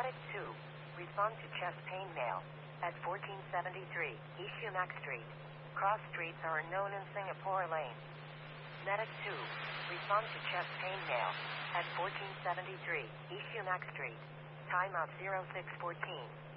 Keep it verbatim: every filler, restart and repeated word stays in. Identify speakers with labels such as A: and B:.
A: Medic two, respond to chest pain mail at fourteen seventy-three East Yunak Street. Cross streets are unknown in Singapore Lane. Medic two, respond to chest pain mail at fourteen seventy-three East Yunak Street. Time of zero six fourteen.